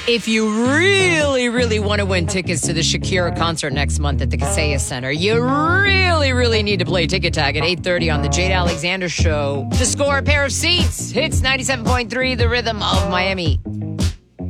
If you really, really want to win tickets to the Shakira concert next month at the Kaseya Center, you really, really need to play Ticket Tag at 8:30 on the Jade Alexander Show to score a pair of seats. Hits 97.3, the rhythm of Miami.